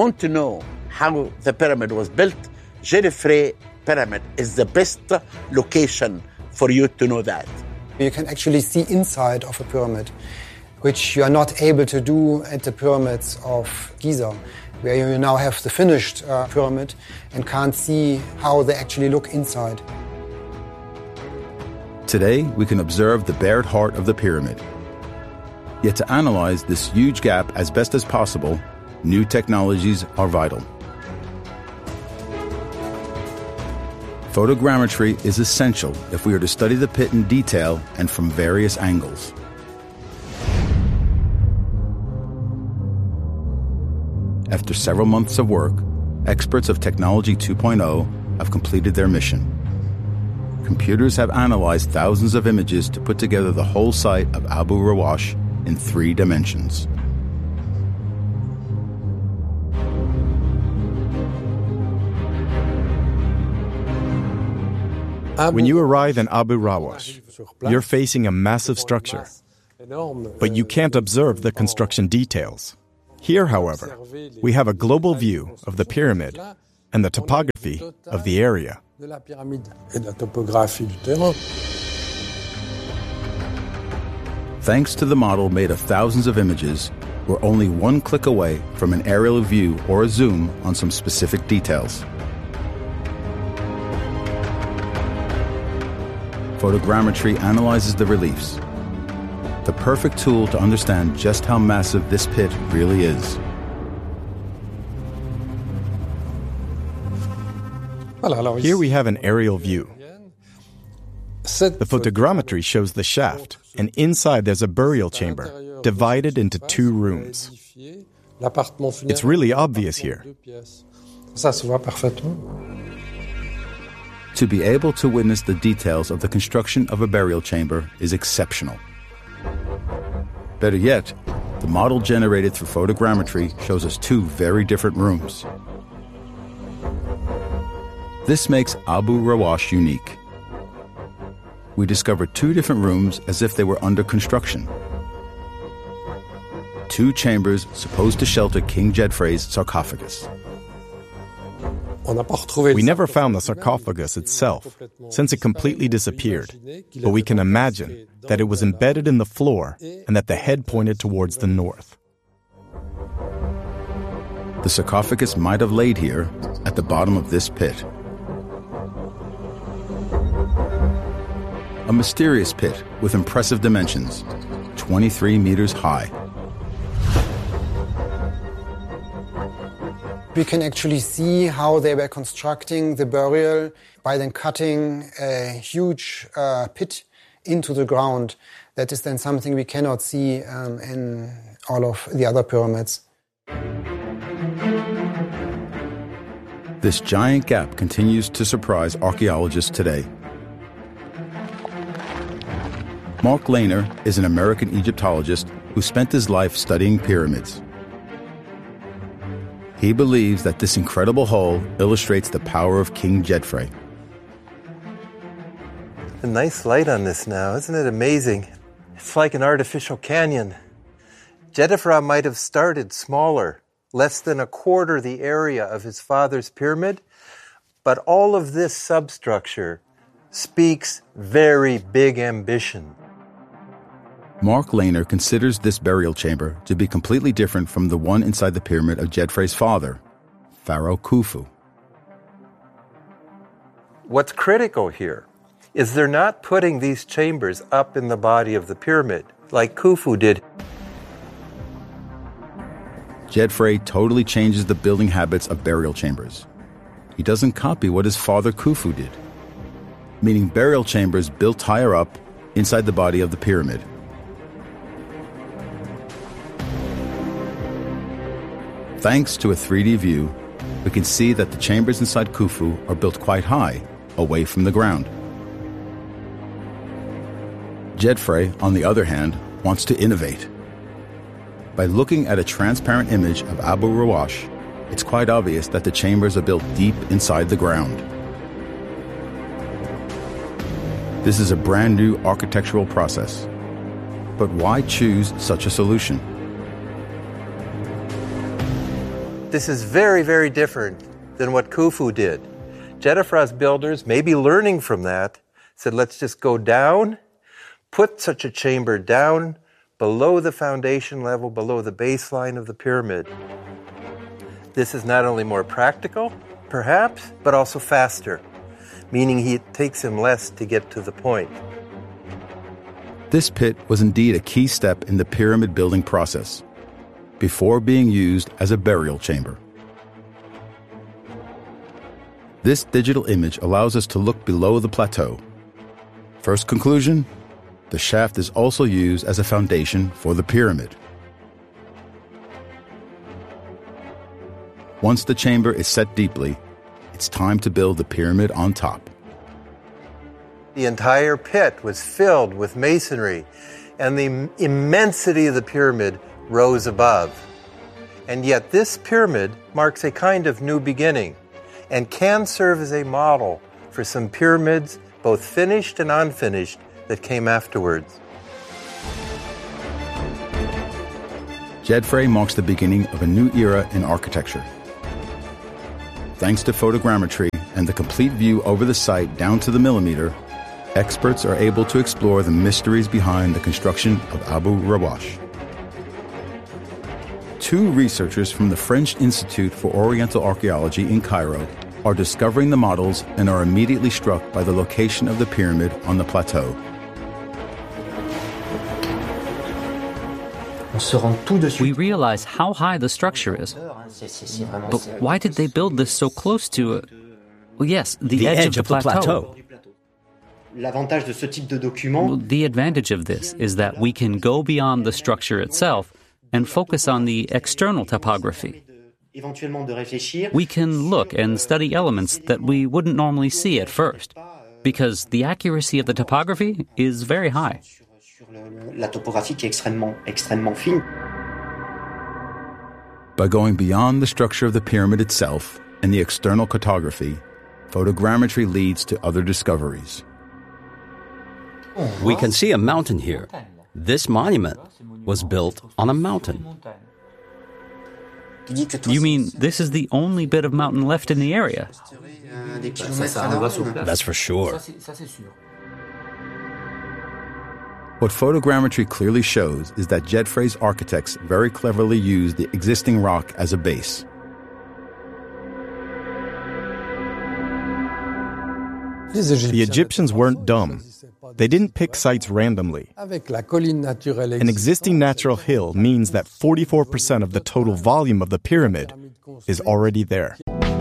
want to know how the pyramid was built, Djedefre Pyramid is the best location for you to know that. You can actually see inside of a pyramid, which you are not able to do at the pyramids of Giza, where you now have the finished pyramid and can't see how they actually look inside. Today, we can observe the bared heart of the pyramid. Yet to analyze this huge gap as best as possible, new technologies are vital. Photogrammetry is essential if we are to study the pit in detail and from various angles. After several months of work, experts of Technology 2.0 have completed their mission. Computers have analyzed thousands of images to put together the whole site of Abu Rawash in 3 dimensions. When you arrive in Abu Rawash, you're facing a massive structure, but you can't observe the construction details. Here, however, we have a global view of the pyramid and the topography of the area. Thanks to the model made of thousands of images, we're only one click away from an aerial view or a zoom on some specific details. Photogrammetry analyzes the reliefs, the perfect tool to understand just how massive this pit really is. Here we have an aerial view. The photogrammetry shows the shaft, and inside there's a burial chamber, divided into 2 rooms. It's really obvious here. To be able to witness the details of the construction of a burial chamber is exceptional. Better yet, the model generated through photogrammetry shows us 2 very different rooms. This makes Abu Rawash unique. We discovered 2 different rooms as if they were under construction. 2 chambers supposed to shelter King Djedefre's sarcophagus. We never found the sarcophagus itself, since it completely disappeared, but we can imagine that it was embedded in the floor and that the head pointed towards the north. The sarcophagus might have laid here, at the bottom of this pit. A mysterious pit with impressive dimensions, 23 meters high. We can actually see how they were constructing the burial by then cutting a huge pit into the ground. That is then something we cannot see in all of the other pyramids. This giant gap continues to surprise archaeologists today. Mark Lehner is an American Egyptologist who spent his life studying pyramids. He believes that this incredible hole illustrates the power of King Djedefre. A nice light on this now, isn't it amazing? It's like an artificial canyon. Djedefre might have started smaller, less than a quarter the area of his father's pyramid, but all of this substructure speaks very big ambition. Mark Lehner considers this burial chamber to be completely different from the one inside the pyramid of Djedefre's father, Pharaoh Khufu. What's critical here is they're not putting these chambers up in the body of the pyramid like Khufu did. Djedefre totally changes the building habits of burial chambers. He doesn't copy what his father Khufu did, meaning burial chambers built higher up inside the body of the pyramid. Thanks to a 3D view, we can see that the chambers inside Khufu are built quite high, away from the ground. Djedefre, on the other hand, wants to innovate. By looking at a transparent image of Abu Rawash, it's quite obvious that the chambers are built deep inside the ground. This is a brand new architectural process. But why choose such a solution? This is very, very different than what Khufu did. Jedefra's builders, maybe learning from that, said, let's just go down, put such a chamber down below the foundation level, below the baseline of the pyramid. This is not only more practical, perhaps, but also faster, meaning it takes him less to get to the point. This pit was indeed a key step in the pyramid building process, before being used as a burial chamber. This digital image allows us to look below the plateau. First conclusion, the shaft is also used as a foundation for the pyramid. Once the chamber is set deeply, it's time to build the pyramid on top. The entire pit was filled with masonry, and the immensity of the pyramid rose above. And yet this pyramid marks a kind of new beginning and can serve as a model for some pyramids, both finished and unfinished, that came afterwards. Djedefre marks the beginning of a new era in architecture. Thanks to photogrammetry and the complete view over the site down to the millimeter, experts are able to explore the mysteries behind the construction of Abu Rawash. Two researchers from the French Institute for Oriental Archaeology in Cairo are discovering the models and are immediately struck by the location of the pyramid on the plateau. We realize how high the structure is. But why did they build this so close to, the edge of the plateau? The advantage of this is that we can go beyond the structure itself and focus on the external topography. We can look and study elements that we wouldn't normally see at first, because the accuracy of the topography is very high. By going beyond the structure of the pyramid itself and the external cartography, photogrammetry leads to other discoveries. We can see a mountain here. This monument was built on a mountain. You mean this is the only bit of mountain left in the area? That's for sure. What photogrammetry clearly shows is that Djedefre's architects very cleverly used the existing rock as a base. The Egyptians weren't dumb. They didn't pick sites randomly. An existing natural hill means that 44% of the total volume of the pyramid is already there.